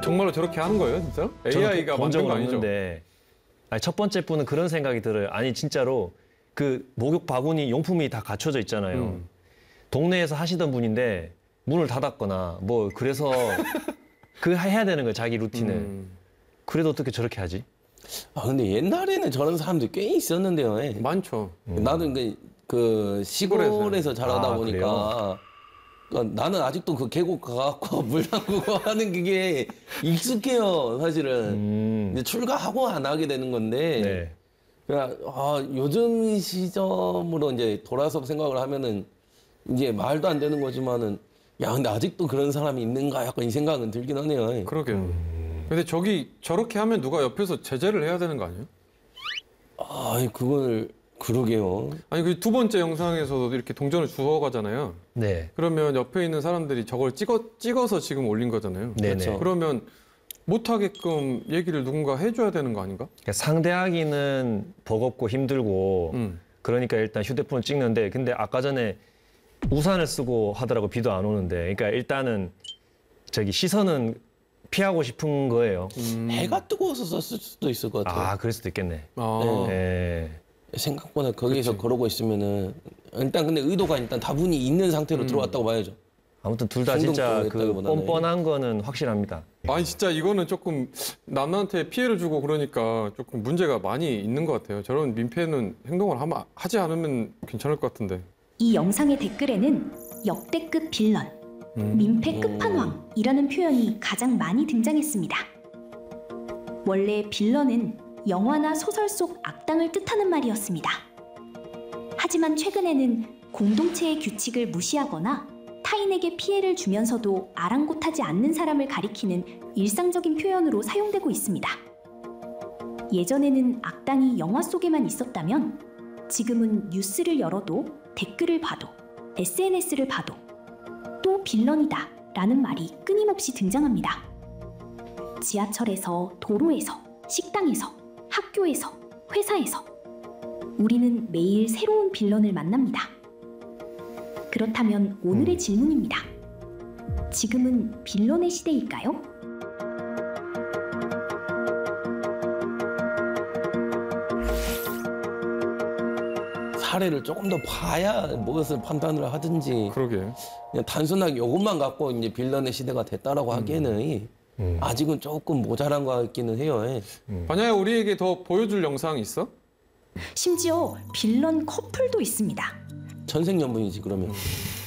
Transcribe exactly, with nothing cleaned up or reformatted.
정말로 저렇게 하는 거예요, 진짜? 에이아이가 본 만든 적은 거 아니죠? 없는데 아니, 첫 번째 분은 그런 생각이 들어요. 아니 진짜로 그 목욕 바구니 용품이 다 갖춰져 있잖아요. 음. 동네에서 하시던 분인데 문을 닫았거나 뭐 그래서 그 해야 되는 거예요, 자기 루틴을. 음. 그래도 어떻게 저렇게 하지? 아 근데 옛날에는 저런 사람들 꽤 있었는데요. 예. 많죠. 음. 나도 그, 그 시골에서 자라다 아, 보니까 그러니까 나는 아직도 그 계곡 가갖고 물 담그고 하는 게 익숙해요, 사실은. 음. 이제 출가하고 안 하게 되는 건데. 네. 그냥 아, 요즘 시점으로 이제 돌아서 생각을 하면은 이제 말도 안 되는 거지만은 야 근데 아직도 그런 사람이 있는가 약간 이 생각은 들긴 하네요. 그러게요. 음. 근데 저기 저렇게 하면 누가 옆에서 제재를 해야 되는 거 아니에요? 아, 그걸 그러게요. 아니 그 두 번째 영상에서도 이렇게 동전을 주워 가잖아요. 네. 그러면 옆에 있는 사람들이 저걸 찍어 찍어서 지금 올린 거잖아요. 네네. 그렇죠. 그러면 못하게끔 얘기를 누군가 해줘야 되는 거 아닌가? 그러니까 상대하기는 버겁고 힘들고 음. 그러니까 일단 휴대폰을 찍는데 근데 아까 전에 우산을 쓰고 하더라고 비도 안 오는데 그러니까 일단은 저기 시선은 피하고 싶은 거예요. 음. 해가 뜨거워서 썼을 수도 있을 것 같아요. 아 그럴 수도 있겠네. 아. 네. 생각보다 거기서 그치. 그러고 있으면은 일단 근데 의도가 일단 다분히 있는 상태로 음. 들어왔다고 봐야죠. 아무튼 둘 다 진짜 그 충동적이었다기보다는. 뻔뻔한 거는 확실합니다. 아니 진짜 이거는 조금 남한테 피해를 주고 그러니까 조금 문제가 많이 있는 것 같아요. 저런 민폐는 행동을 하면, 하지 않으면 괜찮을 것 같은데. 이 영상의 댓글에는 역대급 빌런, 음. 민폐 끝판왕이라는 표현이 가장 많이 등장했습니다. 원래 빌런은 영화나 소설 속 악당을 뜻하는 말이었습니다. 하지만 최근에는 공동체의 규칙을 무시하거나 타인에게 피해를 주면서도 아랑곳하지 않는 사람을 가리키는 일상적인 표현으로 사용되고 있습니다. 예전에는 악당이 영화 속에만 있었다면 지금은 뉴스를 열어도 댓글을 봐도 에스엔에스를 봐도 또 빌런이다 라는 말이 끊임없이 등장합니다. 지하철에서, 도로에서, 식당에서, 학교에서, 회사에서 우리는 매일 새로운 빌런을 만납니다. 그렇다면 오늘의 음. 질문입니다. 지금은 빌런의 시대일까요? 사례를 조금 더 봐야 무엇을 판단을 하든지 그러게. 그냥 단순하게 이것만 갖고 이제 빌런의 시대가 됐다라고 하기에는 음. 아직은 조금 모자란 것 같기는 해요. 예. 반야야 우리에게 더 보여줄 영상 있어? 심지어 빌런 커플도 있습니다. 천생연분이지 그러면.